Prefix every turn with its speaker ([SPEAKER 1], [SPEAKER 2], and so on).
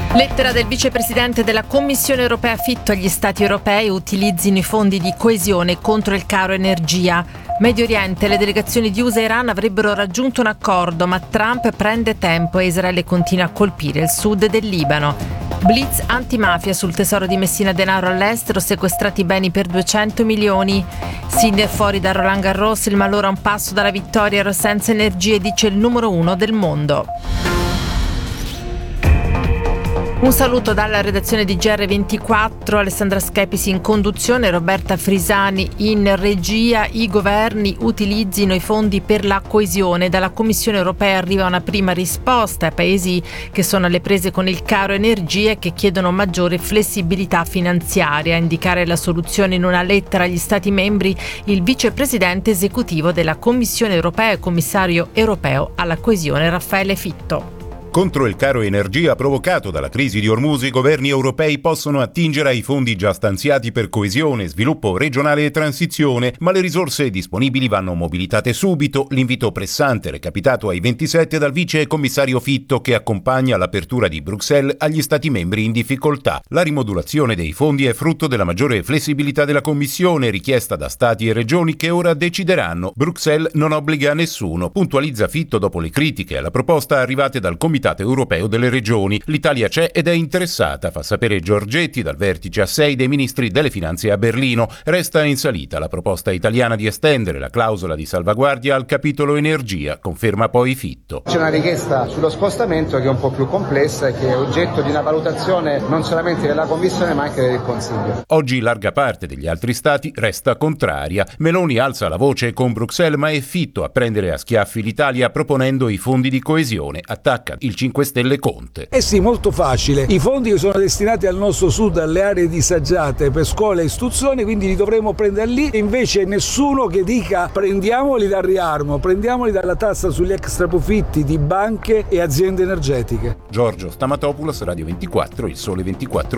[SPEAKER 1] Lettera del vicepresidente della Commissione europea Fitto agli Stati europei: utilizzino i fondi di coesione contro il caro energia. Medio Oriente, le delegazioni di USA e Iran avrebbero raggiunto un accordo, ma Trump prende tempo e Israele continua a colpire il sud del Libano. Blitz antimafia sul tesoro di Messina Denaro all'estero, sequestrati beni per 200 milioni. Sinner fuori da Roland Garros, il Maloro a un passo dalla vittoria, ero senza energie, dice il numero 1 del mondo. Un saluto dalla redazione di GR24, Alessandra Schepis in conduzione, Roberta Frisani in regia. I governi utilizzino i fondi per la coesione. Dalla Commissione europea arriva una prima risposta ai paesi che sono alle prese con il caro energie e che chiedono maggiore flessibilità finanziaria. A indicare la soluzione in una lettera agli Stati membri il vicepresidente esecutivo della Commissione europea e commissario europeo alla coesione Raffaele Fitto.
[SPEAKER 2] Contro il caro energia provocato dalla crisi di Ormuz, i governi europei possono attingere ai fondi già stanziati per coesione, sviluppo regionale e transizione, ma le risorse disponibili vanno mobilitate subito. L'invito pressante recapitato ai 27 dal vice commissario Fitto, che accompagna l'apertura di Bruxelles agli Stati membri in difficoltà. La rimodulazione dei fondi è frutto della maggiore flessibilità della Commissione, richiesta da Stati e regioni che ora decideranno. Bruxelles non obbliga nessuno, puntualizza Fitto dopo le critiche alla proposta arrivate dal Comitato europeo delle regioni. L'Italia c'è ed è interessata, fa sapere Giorgetti dal vertice a 6 dei ministri delle finanze a Berlino. Resta in salita la proposta italiana di estendere la clausola di salvaguardia al capitolo energia, conferma poi Fitto.
[SPEAKER 3] C'è una richiesta sullo spostamento che è un po' più complessa e che è oggetto di una valutazione non solamente della Commissione ma anche del Consiglio.
[SPEAKER 2] Oggi larga parte degli altri stati resta contraria. Meloni alza la voce con Bruxelles, ma è Fitto a prendere a schiaffi l'Italia proponendo i fondi di coesione. Attacca il 5 Stelle Conte.
[SPEAKER 4] Sì, molto facile. I fondi che sono destinati al nostro sud, alle aree disagiate per scuola e istruzione, quindi li dovremo prendere lì. E invece nessuno che dica prendiamoli dal riarmo, prendiamoli dalla tassa sugli extraprofitti di banche e aziende energetiche.
[SPEAKER 2] Giorgio Stamatopoulos, Radio 24, Il Sole 24.